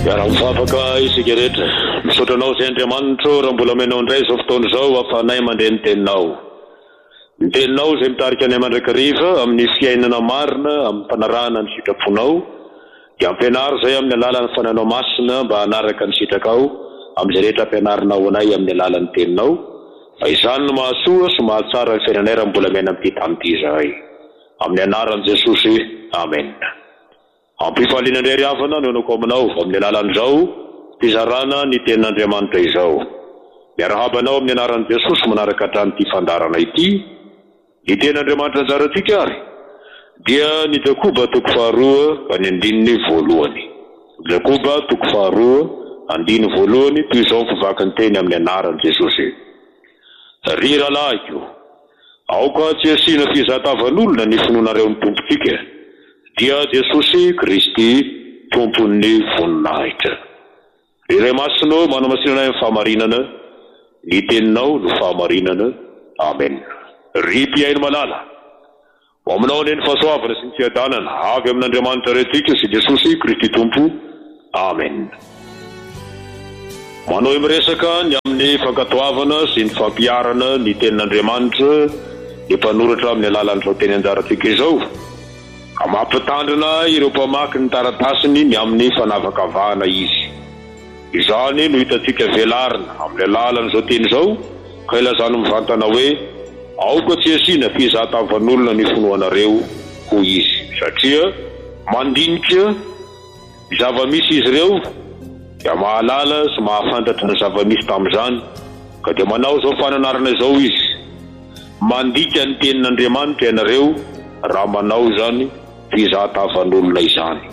Miara-mifafaka isika rehetra misaotra anao izay Andriamanitra raha mbola menao indray izao fotoana izao ahafahanay mandeha ny teninao. Ny teninao izay mitarika anay mandrakariva amin'ny fiainana marina amin'ny fanarahana ny sitraponao dia ampianaro izay amin'ny alalan'ny fananao masina mba hanaraka ny sitrakao amin'izay rehetra ampianarinao anay amin'ny alalan'ny teninao fa izany no mahasoa sy mahatsara ny fiainanay raha mbola mena amin'ity tany ity izahay. Amin'ny anaran'i Jesosy, amen. Ampifaliana indray ry havana no anako aminao amin'ny alalan'izao fizarana ny tenin'Andriamanitra izao. Miarahabanao amin'ny anaran'i Jesosy manaraka hatramin'ity fandarana ity. Ny tenin'Andriamanitra anjarantsika ary dia ny Jakoba 2:2. Jakoba 2:2 toy izao mpivaky teny amin'ny anaran'i Jesosy. Ry rahalahyko, aoka tsy asiana fizatavan'olona ny finoanareo ny tompontsika dia Jesosy Kristy tompon'ny voninahitra. Iray masinao manamasinana amin'ny fahamarinana, ny teninao no fahamarinana. Amen. Ry mpiaino malala, ho aminao ny fahasoavana sy ny tsiadanana avy amin'Andriamanitra rehetrika sy Jesosy Kristy tompo. Amen. Manao miresaka ny amin'ny fankatoavana sy ny fampiarana ny tenin'Andriamanitra ny mpanoratra amin'ny alalan'izao teny anjarantsika izao. Mampitandrina ireo mpamaky ny taratasiny ny amin'ny fanavakavahana izy. Izany no hitantsika velarina amin'ny alalan'izao teny izao ka ilazany mivantana hoe aoka tsy asiana fizatavan'olona ny finoanareo ho izy satria mandinika zava-misy izy ireo dia mahalala sy mahafantatra ny zava-misy tamin'izany ka dia manao izao fananarana izao izy. Mandika ny tenin'Andriamanitra ianareo raha manao izany fizatavan'olona izany.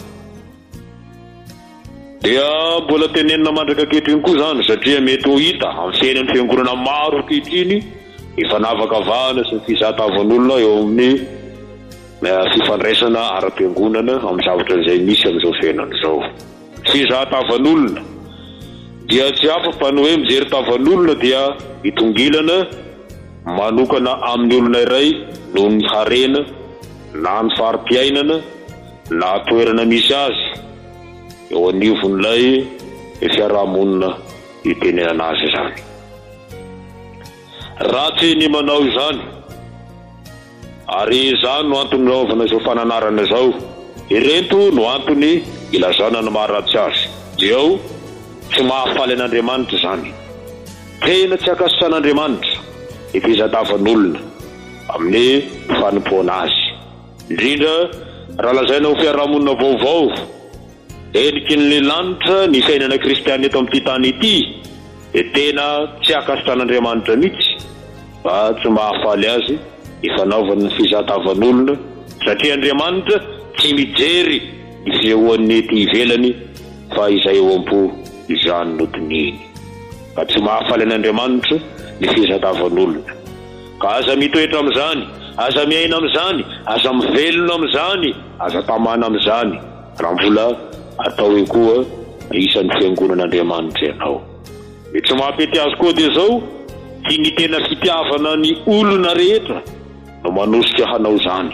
Dia mbola tenenina mandraka ankehitriny koa izany satria mety ho hita amin'ny fiainan'ny fiangonana maro ankehitriny ny fanavakavahana sy ny fizatavan'olona eo amin'ny fifandraisana ara-piangonana amin'ny zavatra izay misy amin'izao fiainana izao. Fizatavan'olona dia tsy hafa fa ny hoe mijery tavan'olona dia hitongilana manokana amin'ny olona iray noho ny harena na ny fari-piainana na toerana misy azy eo anivon'ilay fiarahamonina itenenana azy izany. Ratsy ny manao izany ary izany no antony naovana izao fananarana izao. Irento no antony ilazana ny maharatsy azy dia tsy mahafaly an'Andriamanitra izany. Tena tsy akasisan'Andriamanitra ny fizatavan'olona amin'ny fanompoana azy. Indrindra raha lazaina ho fiarahamonina vaovao endriky ny lanitra ny fiainana kristianina eto amin'ity tany ity dia tena tsy akasisan'Andriamanitra mihitsy fa tsy mahafaly azy ny fanaovana ny fizatavan'olona satria Andriamanitra tsy mijery ny fisehoan'ny ety ivelany fa izay eo am-po izany no dininy. Fa tsy mahafaly an'Andriamanitra ny fizatavan'olona. Ka aza mitoetra amin'izany, aza miaina amin'izany, aza mivelona amin'izany, aza tamana amin'izany raha mbola atao hoe koa isan'ny fiangonan'Andriamanitra ianao. Ny tsy mahampety azy koa dia izao tsy ny tena fitiavana ny olona rehetra no manosika hanao izany.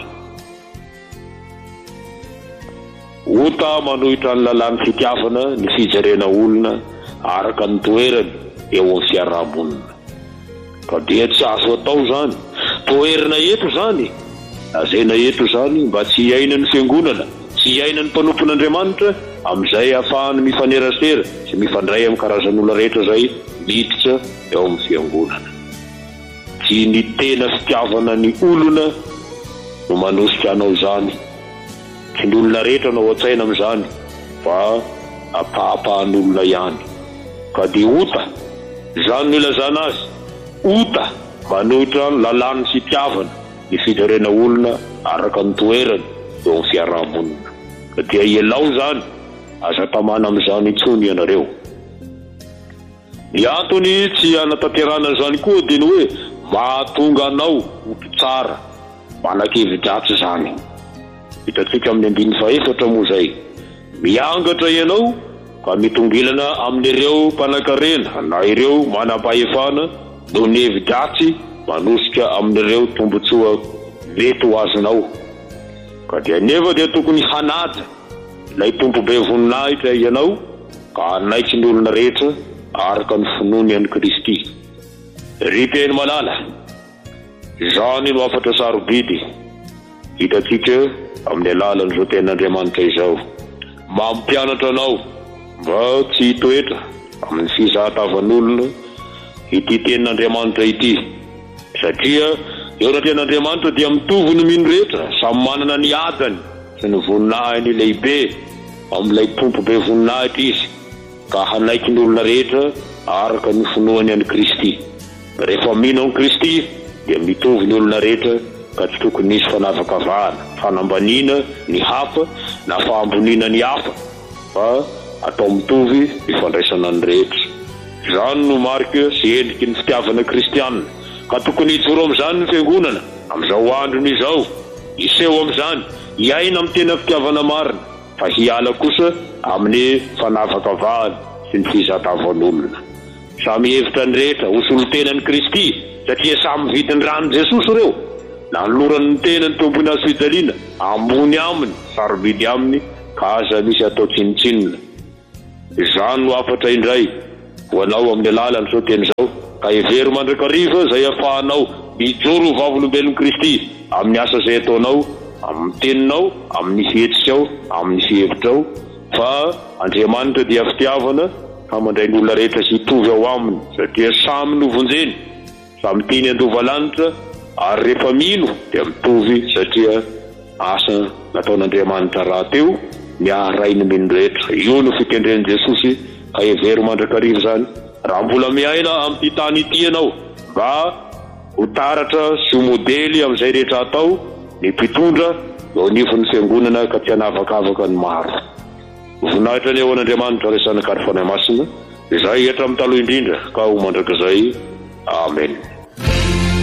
Ota manohitra ny lalàn'ny fitiavana ny fijerena olona araka ny toerany eo amin'ny fiarahamonina. Ka dia tsy azo atao izany. Toerana eto izany, lazaina eto izany mba tsy hiaina ny fiangonana, tsy hiaina ny mpanompon'Andriamanitra amin'izay ahafahany mifanerasera sy mifandray amin'ny karazan'olona rehetra izay miditra eo amin'ny fiangonana. Tsy ny tena fitiavana ny olona no manosika anao izany. Tsy ny olona rehetra no an-tsaina amin'izany fa apahapahan'olona ihany. Ka dia ota izany no ilazana azy. Ota manohitra ny lalàn'ny fitiavana ny fijerena olona araka ny toerany eo amin'ny fiarahamonina. Ka dia ialao izany aza tamana amin'izany intsony ianareo. Ny antony tsy anatanterana izany koa dia ny hoe mahatonga anao oto tsara manan-kevitra-dratsy izany. Hitantsika amin'ny 14 moa izay. Miangatra ianao ka mitongilana amin'ireo mpanan-karena na ireo manam-pahefana noho ny hevi-dratsy manosika amin'ireo tombotsoa mety ho azonao. Ka dia nefa dia tokony hanaja ilay tompo be voninahitra ianao ka anaitry ny olona rehetra araka ny finoany any Kristy. Ry teny malala izany no afatra sarobidy hitatsika amin'ny alalan'izao tenin'Andriamanitra izao. Mampianatra anao mba tsy hitoetra amin'ny fizahatavan'olona ity tenin'Andriamanitra ity, satria eo na tenin'Andriamanitra dia mitovy ny mino rehetra, samy manana ny adany sy ny voninahiny lehibe amin'ilay tompo be voninahitra izy, ka hanaiky ny olona rehetra araka ny finoany any Kristy. Rehefa mino any Kristy dia mitovy ny olona rehetra, ka tsy tokony nisy fanavakavahana, fanambaniana ny hafa na fahamboniana ny hafa, fa atao mitovy ifandraisana ny rehetra. Izany no marika sy endriky ny fitiavana kristianina, ka tokony hitsoro amin'izany ny fiangonana amin'izao androny izao, hiseho amin'izany, hiaina amin'ny tena fitiavana marina, fa hiala kosa amin'ny fanavakavahana sy ny fizahatavan'olona. Samy hevitra ny rehetra hosolo tenan'ny Kristy, satria samy vidiny ranon'i Jesosy ireo, na nolorany ny tenany tompony azo fijaliana, ambony aminy, sarobidy aminy, ka aza misy atao tsinitsinina. Izany no afatra indray ho anao amin'ny alalan'izao teny izao, ka hevery mandrakariva izay ahafahanao mijoro ho vavolombelon'i Kristy amin'ny asa izay ataonao, amin'ny teninao, amin'ny fihetsika ao, amin'ny fihevitrao, fa Andriamanitra dia fitiavana, ka mandray ny olona rehetra sy hitovy ao aminy, satria samy novonjeny, samy tiany andovalanitra, ary rehefa mino dia mitovy, satria asa nataon'Andriamanitra raha teo miaharay ny mino rehetra. Io no fikendren'i Jesosy, ka hevery mandrakariva izany. Raha mbola miaina amin'ity tany ity ianao, mba ho taratra sy ho modely amin'izay rehetra atao, ny mpitondra eo anifon'ny fiangonana ka tsy hanavakavaka ny maro. Voninahitra ny eo an'Andriamanitra resana kary fanahy masina, izay hatra amin'ny taloha indrindra ka ho mandrakizay. Amen.